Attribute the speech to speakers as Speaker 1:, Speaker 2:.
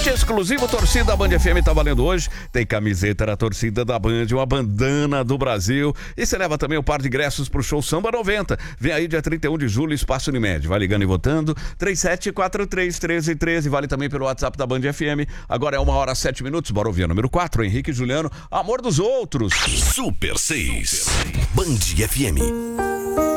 Speaker 1: Kit exclusivo Torcida Band FM tá valendo hoje. Tem camiseta da torcida da Band, uma bandana do Brasil. E você leva também um par de ingressos pro show Samba 90. Vem aí dia 31 de julho, Espaço Unimed. Vai ligando e votando. 37431313. Vale também pelo WhatsApp da Band FM. Agora é 1h07. Bora ouvir o número 4, Henrique e Juliano. Amor dos Outros.
Speaker 2: Super 6. Band FM.